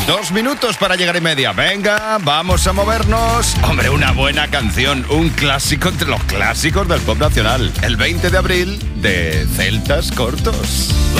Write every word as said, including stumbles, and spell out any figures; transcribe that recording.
Dos minutos para llegar y media. Venga, vamos a movernos. Hombre, una buena canción, un clásico entre los clásicos del pop nacional. El veinte de abril de Celtas Cortos.